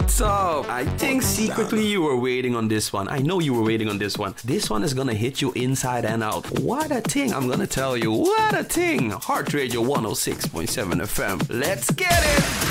What's up? I think secretly you were waiting on this one. I know you were waiting on this one. This one is gonna hit you inside and out. What a thing, I'm gonna tell you. What a thing. Heart Radio 106.7 FM. Let's get it!